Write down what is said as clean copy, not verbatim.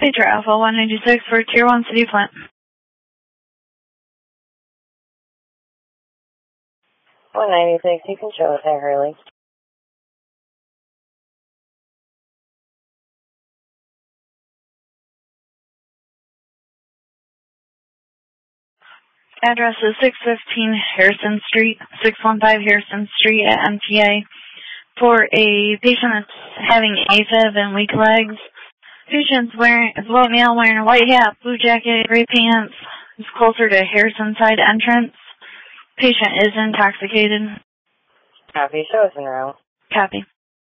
Petra Alpha 196 for Tier 1 City Plant. 196, you can show us at Hurley. Address is 615 Harrison Street, 615 Harrison Street at MTA. For a patient that's having AFib and weak legs. Patient's wearing a white male wearing a white hat, blue jacket, gray pants. Is closer to Harrison side entrance. Patient is intoxicated. Copy. Show us in route. Copy.